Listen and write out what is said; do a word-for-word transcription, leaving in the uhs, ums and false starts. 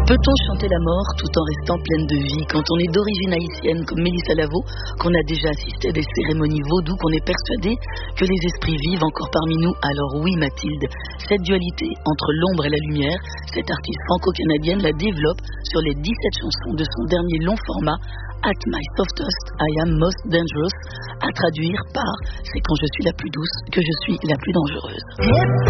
Peut-on chanter la mort tout en restant pleine de vie quand on est d'origine haïtienne comme Mélissa Lavo, qu'on a déjà assisté à des cérémonies vaudou, qu'on est persuadé que les esprits vivent encore parmi nous? Alors oui Mathilde, cette dualité entre l'ombre et la lumière, cette artiste franco-canadienne la développe sur les dix-sept chansons de son dernier long format At My Softest, I Am Most Dangerous, à traduire par C'est quand je suis la plus douce que je suis la plus dangereuse.